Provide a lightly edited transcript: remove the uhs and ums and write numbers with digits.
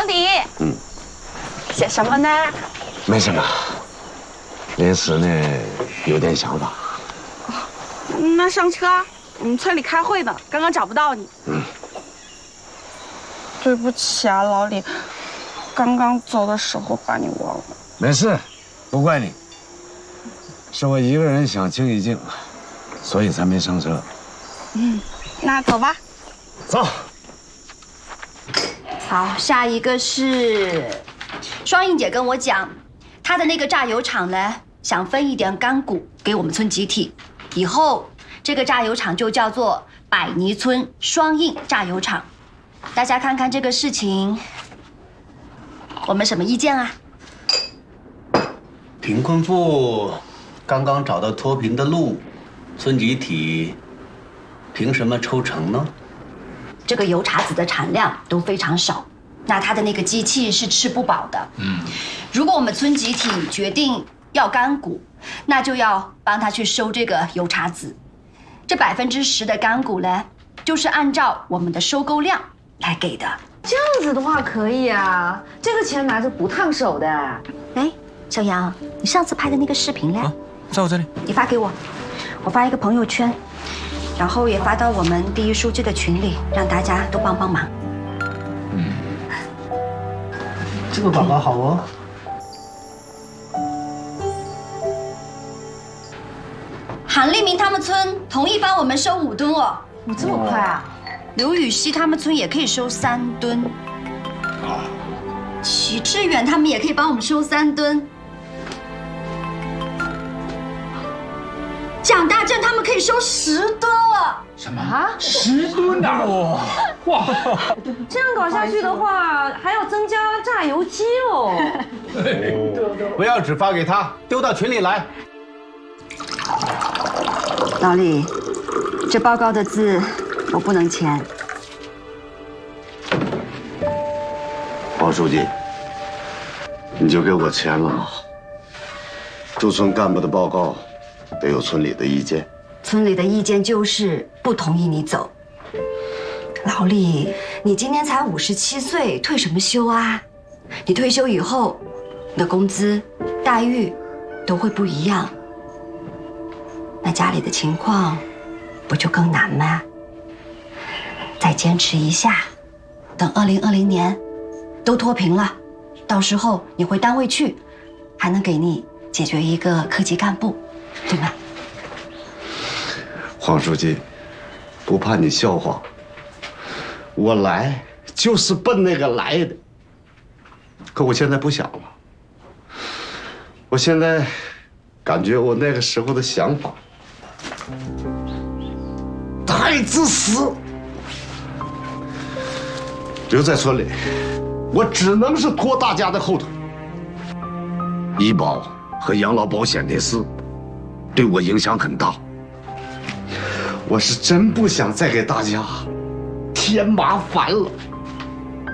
老李，写什么呢？ 没什么，临时呢有点想法。 那上车，我们村里开会呢，刚刚找不到你。对不起啊，老李，刚刚走的时候把你忘了。 没事，不怪你，是我一个人想静一静，所以才没上车。 那走吧。 走。 好，下一个是双英姐跟我讲，她的那个榨油厂呢，想分一点干股给我们村集体，以后这个榨油厂就叫做百泥村双印榨油厂。大家看看这个事情，我们什么意见啊？ 贫困户刚刚找到脱贫的路，村集体凭什么抽成呢？ 这个油茶籽的产量都非常少，那它的那个机器是吃不饱的。如果我们村集体决定要干股，那就要帮他去收这个油茶籽。这10%的干股呢，就是按照我们的收购量来给的。 这样子的话可以啊，这个钱拿着不烫手的。 哎，小杨，你上次拍的那个视频呢？ 在我这里。 你发给我，我发一个朋友圈，然后也发到我们第一书记的群里，让大家都帮帮忙。 这个广告好哦。 韩立明他们村同意帮我们收5吨哦。 这么快啊？ 刘禹锡他们村也可以收3吨。许志远他们也可以帮我们收3吨。蒋大正他们可以收10吨了。 什么啊 ？10吨啊！哇！ 这样搞下去的话，还要增加榨油机哦。 不要只发给他，丢到群里来。 老李，这报告的字我不能签。 王书记，你就给我签了。驻村干部的报告得有村里的意见。 村里的意见就是不同意你走。老李，你今年才57岁，退什么休啊？你退休以后，你的工资、待遇都会不一样。那家里的情况不就更难吗？再坚持一下，等2020年都脱贫了，到时候你回单位去，还能给你解决一个科级干部，对吗？ 黄书记，不怕你笑话，我来就是奔那个来的。可我现在不想了，我现在感觉我那个时候的想法太自私。留在村里，我只能是拖大家的后腿。医保和养老保险的事，对我影响很大。我是真不想再给大家添麻烦了。